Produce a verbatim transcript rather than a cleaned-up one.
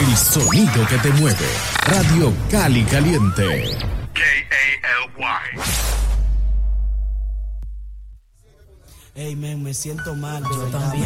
El sonido que te mueve. Radio Cali Caliente. K A L Y. Ey, men, me siento mal, de Yo verdad. también.